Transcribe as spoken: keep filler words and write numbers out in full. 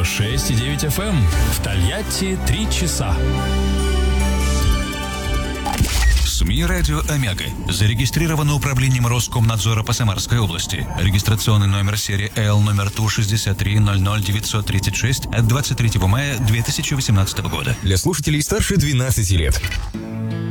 шесть и девять эф эм. В Тольятти три часа. СМИ «Радио Омега» зарегистрировано управлением Роскомнадзора по Самарской области. Регистрационный номер серии Л номер Ту шестьдесят три ноль ноль девятьсот тридцать шесть от двадцать третьего мая две тысячи восемнадцатого года. Для слушателей старше двенадцати лет.